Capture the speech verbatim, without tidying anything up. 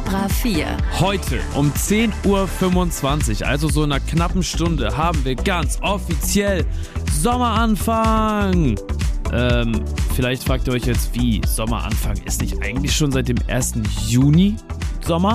Extra vier. Heute um zehn Uhr fünfundzwanzig, also so in einer knappen Stunde, haben wir ganz offiziell Sommeranfang. Ähm, vielleicht fragt ihr euch jetzt, wie Sommeranfang? Ist nicht eigentlich schon seit dem ersten Juni Sommer?